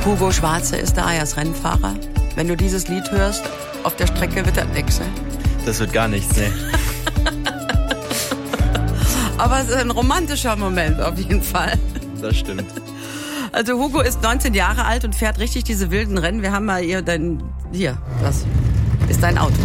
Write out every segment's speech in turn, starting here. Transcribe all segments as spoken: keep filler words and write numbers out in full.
Hugo Schwarze ist da als Rennfahrer. Wenn du dieses Lied hörst, auf der Strecke wird das nichts. Ne? Das wird gar nichts, ne? Aber es ist ein romantischer Moment auf jeden Fall. Das stimmt. Also Hugo ist neunzehn Jahre alt und fährt richtig diese wilden Rennen. Wir haben mal hier dein... Hier, das ist dein Auto.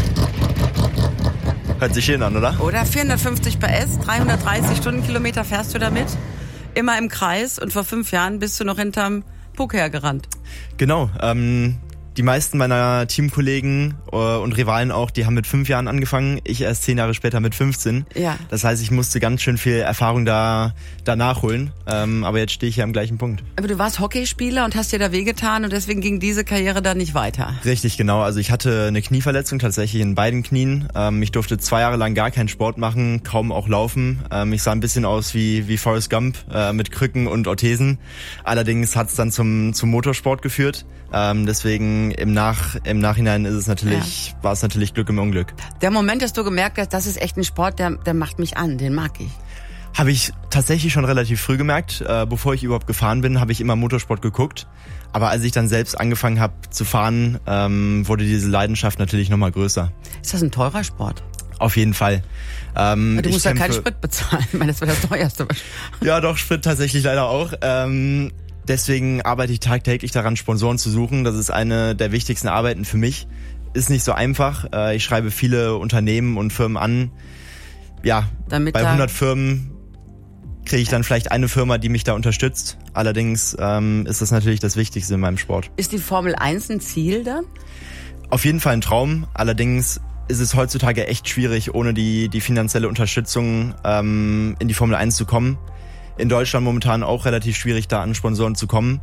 Hört sich schön an, oder? Oder vierhundertfünfzig P S, dreihundertdreißig Stundenkilometer fährst du damit. Immer im Kreis und vor fünf Jahren bist du noch hinterm Puck hergerannt. Genau, ähm... die meisten meiner Teamkollegen äh, und Rivalen auch, die haben mit fünf Jahren angefangen. Ich erst zehn Jahre später mit fünfzehn. Ja. Das heißt, ich musste ganz schön viel Erfahrung da, da nachholen. Ähm, aber jetzt stehe ich hier am gleichen Punkt. Aber du warst Hockeyspieler und hast dir da wehgetan und deswegen ging diese Karriere dann nicht weiter. Richtig, genau. Also ich hatte eine Knieverletzung tatsächlich in beiden Knien. Ähm, ich durfte zwei Jahre lang gar keinen Sport machen, kaum auch laufen. Ähm, ich sah ein bisschen aus wie, wie Forrest Gump äh, mit Krücken und Orthesen. Allerdings hat es dann zum, zum Motorsport geführt. Ähm, deswegen im Nach im Nachhinein ist es natürlich ja. war es natürlich Glück im Unglück. Der Moment, dass du gemerkt hast, das ist echt ein Sport, der der macht mich an, den mag ich. Habe ich tatsächlich schon relativ früh gemerkt. Äh, bevor ich überhaupt gefahren bin, habe ich immer Motorsport geguckt. Aber als ich dann selbst angefangen habe zu fahren, ähm, wurde diese Leidenschaft natürlich nochmal größer. Ist das ein teurer Sport? Auf jeden Fall. Ähm, du musst ja kämpfe, keinen Sprit bezahlen. Ich meine, das wäre das teuerste. Ja, doch, Sprit tatsächlich leider auch. Ähm, Deswegen arbeite ich tagtäglich daran, Sponsoren zu suchen. Das ist eine der wichtigsten Arbeiten für mich. Ist nicht so einfach. Ich schreibe viele Unternehmen und Firmen an. Ja, Damit bei hundert Firmen kriege ich dann vielleicht eine Firma, die mich da unterstützt. Allerdings ähm, ist das natürlich das Wichtigste in meinem Sport. Ist die Formel eins ein Ziel dann? Auf jeden Fall ein Traum. Allerdings ist es heutzutage echt schwierig, ohne die, die finanzielle Unterstützung ähm, in die Formel eins zu kommen. In Deutschland momentan auch relativ schwierig, da an Sponsoren zu kommen.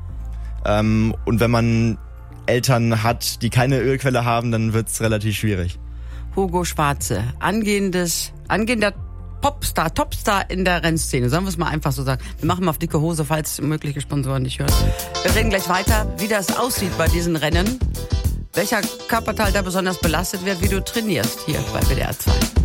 Ähm, und wenn man Eltern hat, die keine Ölquelle haben, dann wird's relativ schwierig. Hugo Schwarze, angehendes, angehender Popstar, Topstar in der Rennszene. Sollen wir es mal einfach so sagen? Wir machen mal auf dicke Hose, falls mögliche Sponsoren nicht hören. Wir reden gleich weiter, wie das aussieht bei diesen Rennen. Welcher Körperteil da besonders belastet wird, wie du trainierst hier bei W D R zwei.